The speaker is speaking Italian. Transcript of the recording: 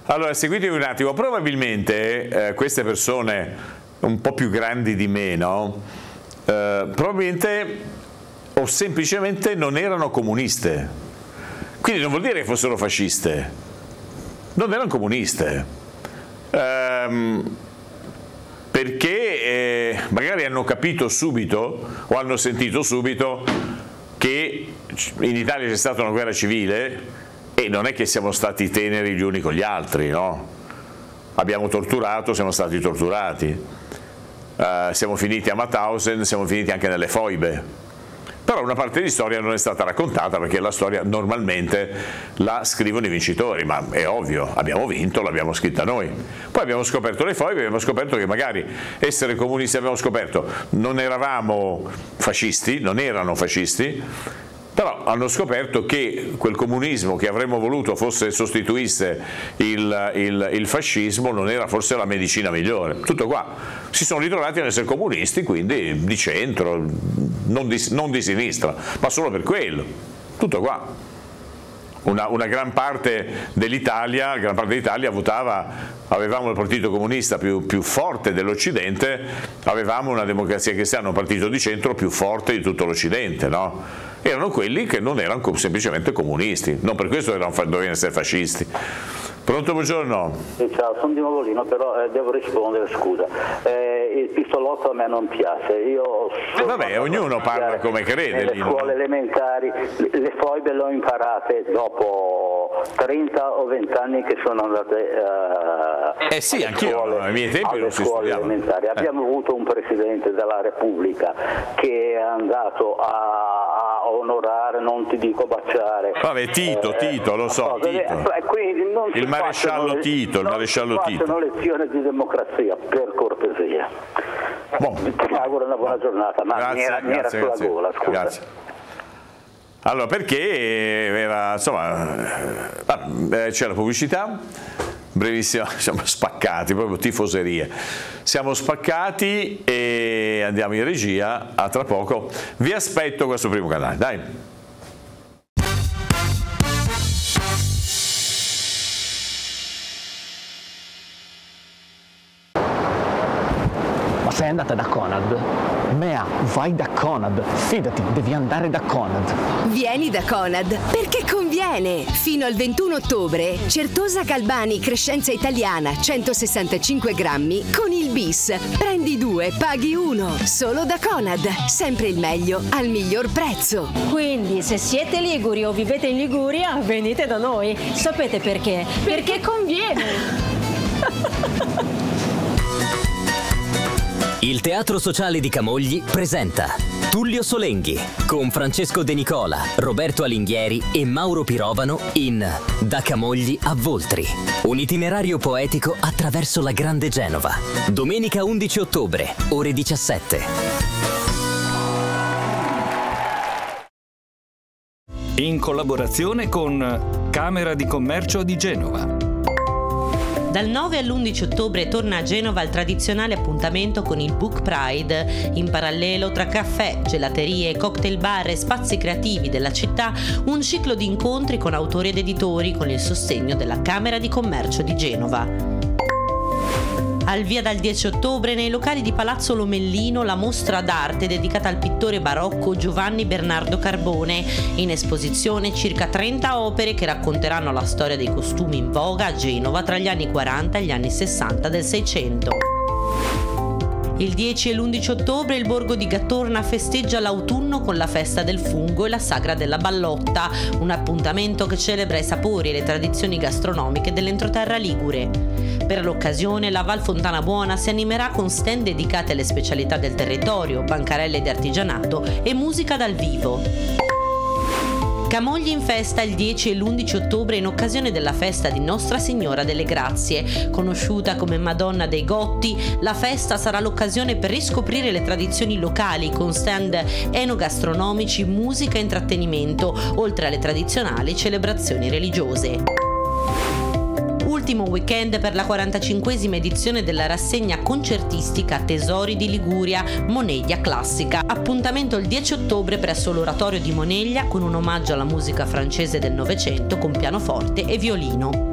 Allora, seguitevi un attimo, probabilmente queste persone un po' più grandi di me, no? Probabilmente o semplicemente non erano comuniste, quindi non vuol dire che fossero fasciste, non erano comuniste, perché magari hanno capito subito o hanno sentito subito che in Italia c'è stata una guerra civile e non è che siamo stati teneri gli uni con gli altri, no? Abbiamo torturato, siamo stati torturati, siamo finiti a Mauthausen, siamo finiti anche nelle foibe, però una parte di storia non è stata raccontata perché la storia normalmente la scrivono i vincitori, ma è ovvio, abbiamo vinto, l'abbiamo scritta noi. Poi abbiamo scoperto le foibe, abbiamo scoperto che magari essere comunisti, abbiamo scoperto non eravamo fascisti, non erano fascisti, però hanno scoperto che quel comunismo che avremmo voluto sostituisse il fascismo non era forse la medicina migliore. Tutto qua. Si sono ritrovati ad essere comunisti, quindi di centro, non di sinistra, ma solo per quello. Tutto qua. Una gran parte dell'Italia avevamo il partito comunista più forte dell'Occidente, avevamo una democrazia cristiana, un partito di centro più forte di tutto l'Occidente, no? Erano quelli che non erano semplicemente comunisti, non per questo dovevano essere fascisti. Pronto, buongiorno. Ciao, sono di Movolino, però devo rispondere, scusa. Il pistolotto a me non piace. Vabbè, ognuno parla come crede. Nelle scuole elementari le foibe le ho imparate dopo 30 o 20 anni che sono andate sì, anch'io, ai miei tempi non si studiava. Elementari. Abbiamo avuto un Presidente della Repubblica che è andato a onorare, non ti dico baciare. Vabbè, Tito, lo so, Tito. Quindi non il maresciallo Tito, facciano lezione di democrazia, per cortesia. Ti auguro una buona giornata, ma mi era sulla gola, scusa. Grazie. Allora, perché era, insomma, c'è la pubblicità, brevissima, siamo spaccati, proprio tifoserie. Siamo spaccati e andiamo in regia, a tra poco. Vi aspetto questo primo canale, dai. Sei andata da Conad? Mea, vai da Conad. Fidati, devi andare da Conad. Vieni da Conad, perché conviene. Fino al 21 ottobre, Certosa Galbani Crescenza Italiana 165 grammi con il bis. Prendi 2, paghi 1. Solo da Conad. Sempre il meglio al miglior prezzo. Quindi, se siete liguri o vivete in Liguria, venite da noi. Sapete perché? Perché conviene. Il Teatro Sociale di Camogli presenta Tullio Solenghi con Francesco De Nicola, Roberto Alinghieri e Mauro Pirovano in Da Camogli a Voltri. Un itinerario poetico attraverso la Grande Genova. Domenica 11 ottobre, ore 17. In collaborazione con Camera di Commercio di Genova. Dal 9 all'11 ottobre torna a Genova il tradizionale appuntamento con il Book Pride. In parallelo, tra caffè, gelaterie, cocktail bar e spazi creativi della città, un ciclo di incontri con autori ed editori con il sostegno della Camera di Commercio di Genova. Al via dal 10 ottobre nei locali di Palazzo Lomellino la mostra d'arte dedicata al pittore barocco Giovanni Bernardo Carbone. In esposizione circa 30 opere che racconteranno la storia dei costumi in voga a Genova tra gli anni 40 e gli anni 60 del Seicento. Il 10 e l'11 ottobre il borgo di Gattorna festeggia l'autunno con la festa del fungo e la sagra della ballotta, un appuntamento che celebra i sapori e le tradizioni gastronomiche dell'entroterra ligure. Per l'occasione la Val Fontana Buona si animerà con stand dedicate alle specialità del territorio, bancarelle di artigianato e musica dal vivo. Camogli in festa il 10 e l'11 ottobre in occasione della festa di Nostra Signora delle Grazie. Conosciuta come Madonna dei Gotti, la festa sarà l'occasione per riscoprire le tradizioni locali con stand enogastronomici, musica e intrattenimento, oltre alle tradizionali celebrazioni religiose. Ultimo weekend per la 45esima edizione della rassegna concertistica Tesori di Liguria Moneglia Classica. Appuntamento il 10 ottobre presso l'Oratorio di Moneglia con un omaggio alla musica francese del Novecento con pianoforte e violino.